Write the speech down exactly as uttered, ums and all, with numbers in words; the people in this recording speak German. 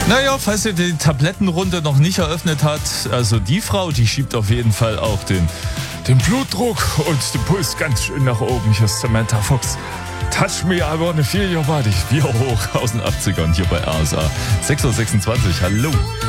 Naja, falls ihr die Tablettenrunde noch nicht eröffnet hat, also die Frau, die schiebt auf jeden Fall auch den, den Blutdruck und den Puls ganz schön nach oben. Hier ist Samantha Fox. Touch me, I wanna feel your body. Wir hoch aus den achtzigern hier bei R S A. sechs Uhr sechsundzwanzig, hallo.